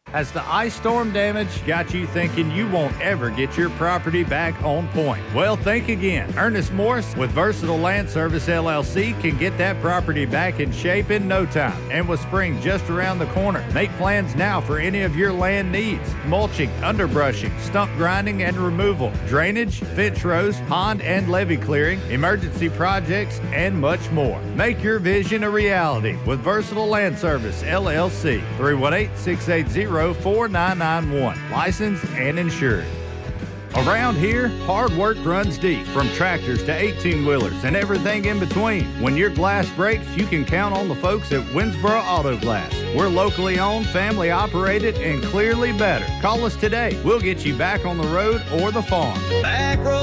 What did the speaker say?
Has the ice storm damage got you thinking you won't ever get your property back on point? Well, think again. Ernest Morris with Versatile Land Service LLC can get that property back in shape in no time. And with spring just around the corner, make plans now for any of your land needs. Mulching, underbrushing, stump grinding and removal, drainage, fence rows, pond and levee clearing, emergency projects, and much more. Make your vision a reality with Versatile Land Service LLC. 318-680-4991. Licensed and insured. Around here, hard work runs deep, from tractors to 18-wheelers and everything in between. When your glass breaks, you can count on the folks at Winsboro Auto Glass. We're locally owned, family operated, and clearly better. Call us today. We'll get you back on the road or the farm.